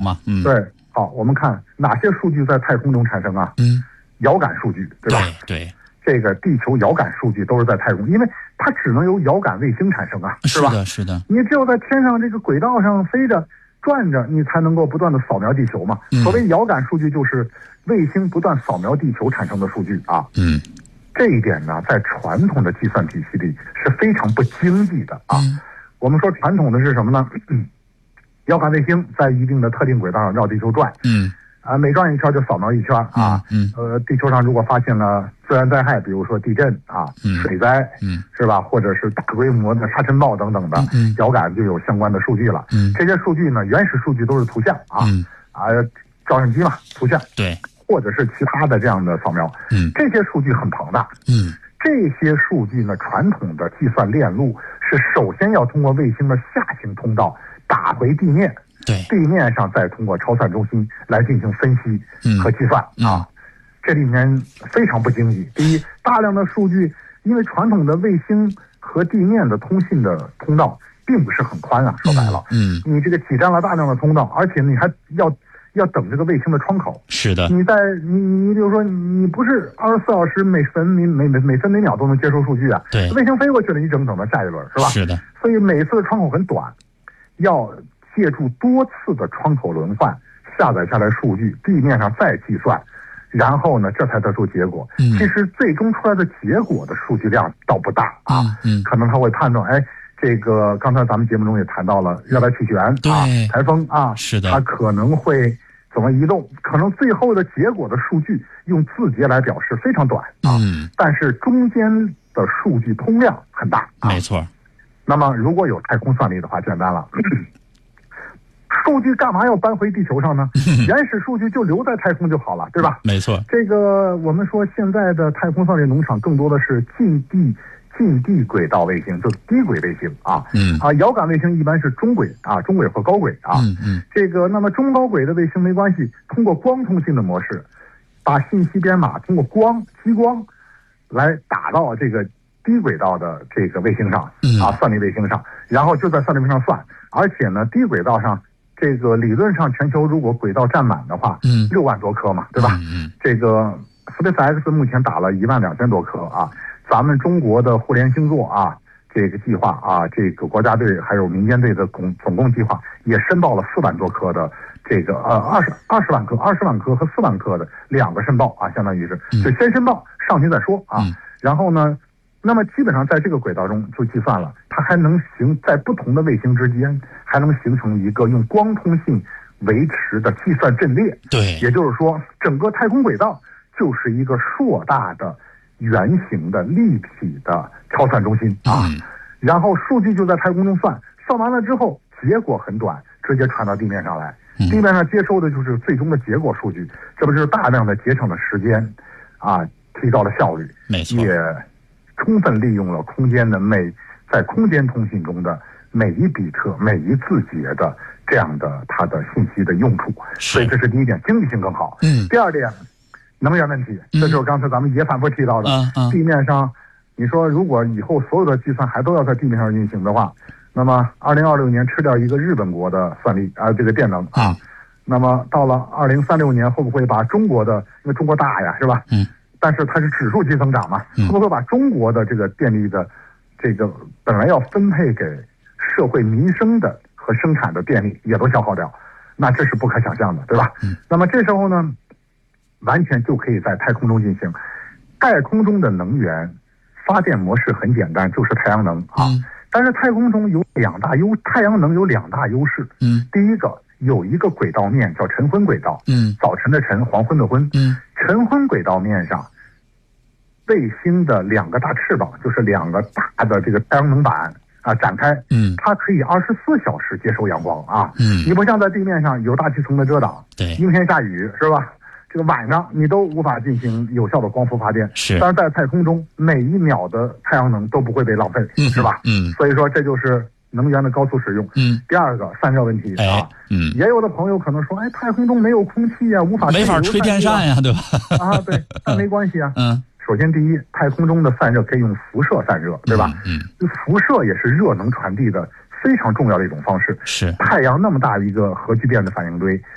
嘛。 对，好，我们看哪些数据在太空中产生啊？遥感数据，对吧？ 对， 这个地球遥感数据都是在太空，因为它只能由遥感卫星产生啊，是吧？ 是的。 你只有在天上这个轨道上飞着转着，你才能够不断的扫描地球嘛。所谓遥感数据，就是卫星不断扫描地球产生的数据啊。这一点呢，在传统的计算体系里是非常不经济的啊。我们说传统的是什么呢？遥感卫星在一定的特定轨道上绕地球转，每转一圈就扫描一圈啊。地球上如果发现了自然灾害，比如说地震啊、水灾，是吧？或者是大规模的沙尘暴等等的，遥感就有相关的数据了。这些数据呢，原始数据都是图像照相机嘛，图像， 对， 或者是其他的这样的扫描，这些数据很庞大。这些数据呢，传统的计算链路是首先要通过卫星的下行通道打回地面。 对， 地面上再通过超算中心来进行分析和计算啊，这里面非常不经济。第一，大量的数据，因为传统的卫星和地面的通信的通道并不是很宽啊，说白了，你这个挤占了大量的通道，而且你还要等这个卫星的窗口。 是的， 你比如说，你不是24小时每分每秒都能接收数据啊？ 对， 卫星飞过去了，你整到下一轮，是吧？ 是的， 所以每次的窗口很短，要借助多次的窗口轮换下载下来数据，地面上再计算，然后呢，这才得出结果。其实最终出来的结果的数据量倒不大啊，可能他会判断，这个刚才咱们节目中也谈到了热带气旋台风啊， 是的， 它可能会怎么移动，可能最后的结果的数据用字节来表示非常短啊，但是中间的数据通量很大没错。 那么如果有太空算力的话，简单了。数据干嘛要搬回地球上呢？原始数据就留在太空就好了，对吧？ 没错。 这个我们说现在的太空算力农场更多的是近地轨道卫星，就是低轨卫星啊。遥感卫星一般是中轨和高轨啊。这个那么中高轨的卫星没关系，通过光通信的模式，把信息编码通过激光来打到这个低轨道的这个卫星上算力卫星上，然后就在算力卫星上算，而且呢，低轨道上。这个理论上，全球如果轨道占满的话，6万多颗嘛，对吧？这个 SpaceX 目前打了12000多颗啊。咱们中国的互联星座这个计划这个国家队还有民间队的总共计划也申报了4万多颗的这个20万颗和4万颗的2个申报相当于是就先申报上去再说然后呢。那么基本上在这个轨道中就计算了，它还能在不同的卫星之间还能形成一个用光通信维持的计算阵列。 对， 也就是说，整个太空轨道就是一个硕大的、圆形的、立体的超算中心然后数据就在太空中算完了之后，结果很短，直接传到地面上来。地面上接收的就是最终的结果数据，这不就是大量的节省了时间提高了效率， 没错， 也充分利用了空间的在空间通信中的每一比特、每一字节的这样的它的信息的用处，所以这是第一点，经济性更好。第二点，能源问题，这就是刚才咱们也反复提到的。地面上，你说如果以后所有的计算还都要在地面上运行的话，那么2026年吃掉一个日本国的算力这个电能那么到了2036年会不会把中国的，因为中国大呀，是吧？但是它是指数级增长嘛，会不会把中国的这个电力的这个本来要分配给社会民生的和生产的电力也都消耗掉？那这是不可想象的，对吧？那么这时候呢，完全就可以在太空中进行。太空中的能源发电模式很简单，就是太阳能但是太空中太阳能有2大优势。第一个有一个轨道面叫晨昏轨道，早晨的晨，黄昏的昏。晨昏轨道面上，卫星的2个大翅膀，就是2个大的这个太阳能板展开，它可以24小时接收阳光你不像在地面上有大气层的遮挡， 对， 阴天下雨是吧？这个晚上你都无法进行有效的光伏发电，但是在太空中每一秒的太阳能都不会被浪费，是吧？所以说这就是能源的高速使用。第二个散热问题也有的朋友可能说，太空中没有空气无法吹电扇呀，对吧？ 对，那没关系首先第一，太空中的散热可以用辐射散热，对吧？辐射也是热能传递的非常重要的一种方式。 是太阳那么大一个核聚变的反应堆，